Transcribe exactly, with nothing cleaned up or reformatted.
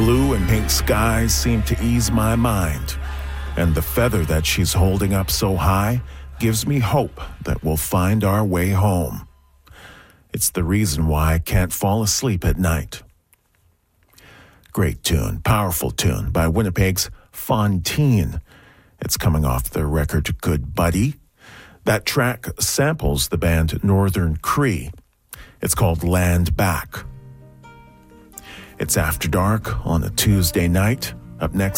blue and pink skies seem to ease my mind, and the feather that she's holding up so high gives me hope that we'll find our way home. It's the reason why I can't fall asleep at night. Great tune, powerful tune by Winnipeg's Fontaine. It's coming off the record Good Buddy. That track samples the band Northern Cree. It's called Land Back. It's After Dark on a Tuesday night. Up next,